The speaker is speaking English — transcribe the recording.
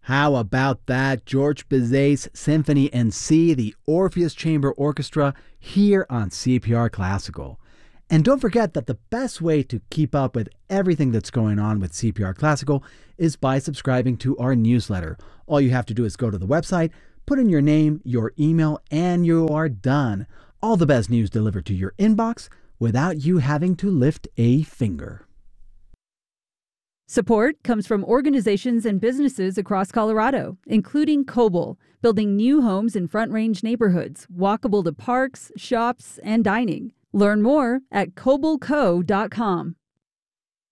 How about that? George Bizet's Symphony in C, the Orpheus Chamber Orchestra, here on CPR Classical. And don't forget that the best way to keep up with everything that's going on with CPR Classical is by subscribing to our newsletter. All you have to do is go to the website, put in your name, your email, and you are done. All the best news delivered to your inbox without you having to lift a finger. Support comes from organizations and businesses across Colorado, including Koble, building new homes in Front Range neighborhoods, walkable to parks, shops, and dining. Learn more at kobleco.com.